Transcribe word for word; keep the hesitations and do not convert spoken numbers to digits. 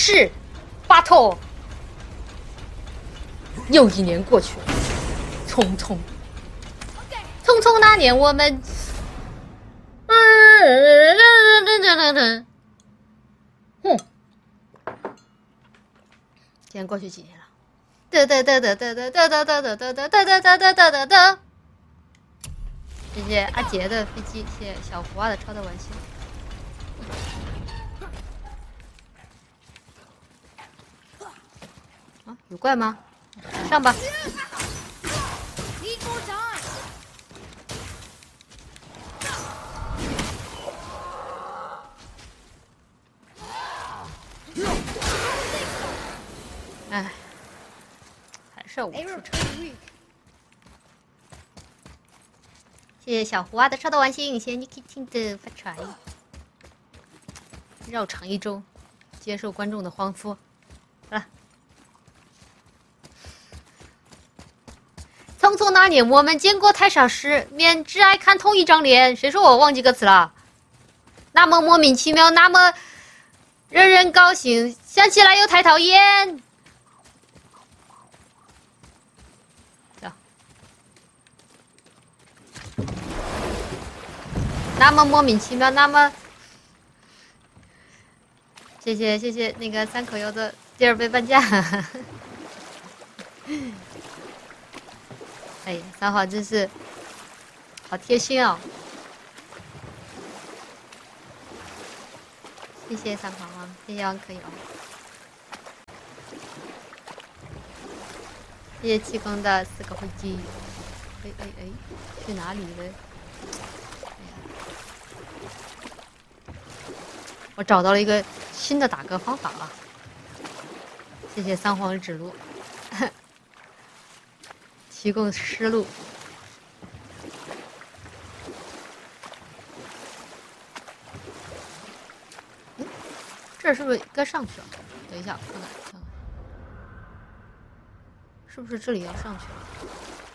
是，巴托。又一年过去了，匆匆，匆匆那年我们，嗯，哼，今天过去几年了？哒哒哒哒哒哒哒哒哒哒哒哒哒哒哒哒哒哒。谢谢阿杰的飞机，谢谢小福娃的超的玩心。啊，有怪吗？上吧。哎，还是我出场。谢谢小胡娃的超的玩心，谢谢 Niki Ting 的发财。绕场一周，接受观众的欢呼。好了。匆匆那年，我们见过太少时，面只爱看同一张脸。谁说我忘记歌词了？那么莫名其妙，那么惹人高兴，想起来又太讨厌。走。那么莫名其妙，那么……谢谢谢谢那个三口油的第二杯半价。哎，三号真是好贴心哦！谢谢三号啊，谢谢王可友，谢谢气功的四个飞机。哎哎哎，去哪里了？哎呀，我找到了一个新的打歌方法啊！谢谢三皇指路。提供思路。嗯，这是不是该上去了？等一下，看看看看，是不是这里要上去了？